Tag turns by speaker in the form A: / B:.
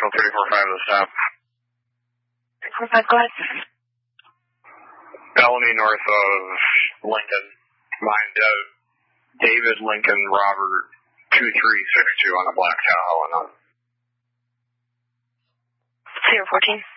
A: Nashville 345 to stop.
B: 345, go ahead.
A: Bellamy north of Lincoln. Mind David Lincoln Robert 2362 on the Black Tahoe.
B: Sierra 14.